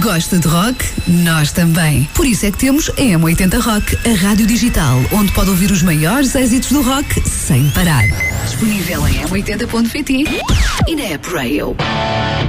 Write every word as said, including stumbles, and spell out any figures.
Gosta de rock? Nós também. Por isso é que temos a M oitenta Rock, a rádio digital, onde pode ouvir os maiores êxitos do rock sem parar. Disponível em m oitenta ponto pt e na App Rail.